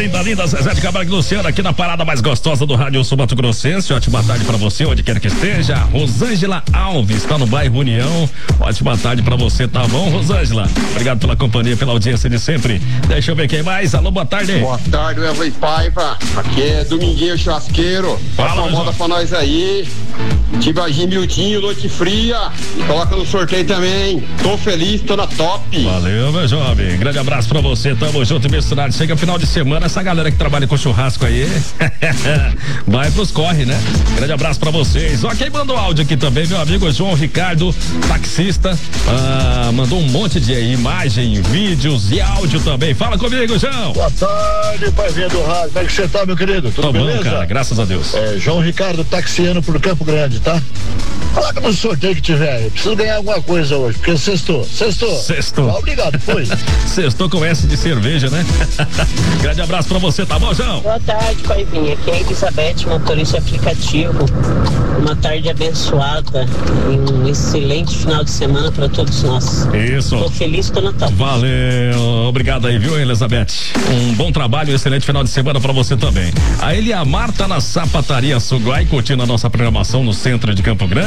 linda, Zezé de Camargo e Luciano aqui na parada mais gostosa do Rádio Sul Mato Grossense. Ótima tarde pra você, onde quer que esteja. Rosângela Alves, tá no bairro União. Ótima tarde pra você, tá bom, Rosângela? Obrigado pela companhia, pela audiência de sempre. Deixa eu ver quem mais. Alô, boa tarde. Boa tarde, Wesley Paiva. Aqui é Dominguinho Churrasqueiro. Passa uma moda pra nós aí. Tibagi Miltinho, noite fria. E coloca no sorteio também. Tô feliz, tô na top. Valeu, meu jovem. Grande abraço pra você. Tamo junto e misturado. Chega final de semana, essa galera que trabalha com churrasco aí vai pros corre, né? Grande abraço pra vocês. Ó, quem mandou áudio aqui também, meu amigo João Ricardo, taxista, mandou um monte de imagem, vídeos e áudio também. Fala comigo, João. Boa tarde, paizinho do rádio. Como é que você tá, meu querido? Tudo beleza? Bom, cara, graças a Deus. João Ricardo, taxiano por Campo Grande, tá? Coloca no sorteio que tiver. Eu preciso ganhar alguma coisa hoje, porque sextou. Obrigado, foi. Sextou com S de cerveja, né? Grande abraço pra você, tá bom, João? Boa tarde, Paivinha. Aqui é a Elizabeth, motorista aplicativo. Uma tarde abençoada e um excelente final de semana pra todos nós. Isso. Tô feliz, tô na top. Valeu, obrigado aí, viu, Elizabeth? Um bom trabalho, um excelente final de semana pra você também. A Eliamar tá na Sapataria Suguai, curtindo a nossa programação no centro de Campo Grande.